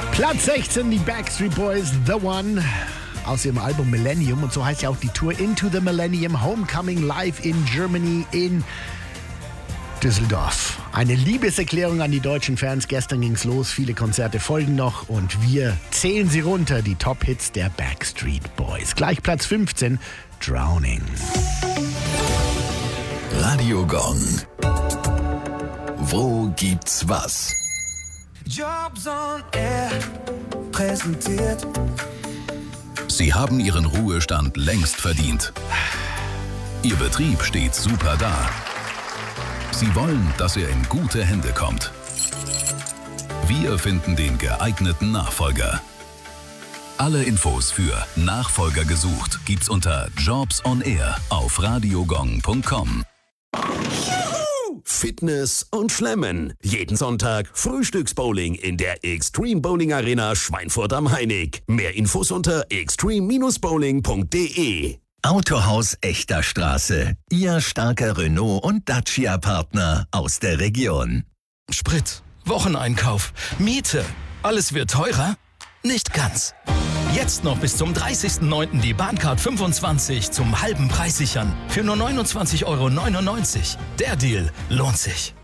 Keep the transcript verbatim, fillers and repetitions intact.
Platz sechzehn, die Backstreet Boys, The One, aus ihrem Album Millennium. Und so heißt ja auch die Tour Into the Millennium, Homecoming live in Germany in Düsseldorf. Eine Liebeserklärung an die deutschen Fans. Gestern ging's los, viele Konzerte folgen noch und wir zählen sie runter, die Top-Hits der Backstreet Boys. Gleich Platz fünfzehn, Drowning. Radio Gong. Wo gibt's was? Jobs on Air präsentiert. Sie haben Ihren Ruhestand längst verdient. Ihr Betrieb steht super da. Sie wollen, dass er in gute Hände kommt. Wir finden den geeigneten Nachfolger. Alle Infos für Nachfolger gesucht gibt's unter Jobs on Air auf radiogong punkt com. Fitness und Schlemmen. Jeden Sonntag Frühstücksbowling in der Extreme Bowling Arena Schweinfurt am Heinig. Mehr Infos unter extreme Bindestrich bowling punkt de. Autohaus Echter Straße. Ihr starker Renault- und Dacia-Partner aus der Region. Sprit, Wocheneinkauf, Miete. Alles wird teurer? Nicht ganz. Jetzt noch bis zum dreißigsten neunten die Bahncard fünfundzwanzig zum halben Preis sichern. Für nur neunundzwanzig Euro neunundneunzig. Der Deal lohnt sich.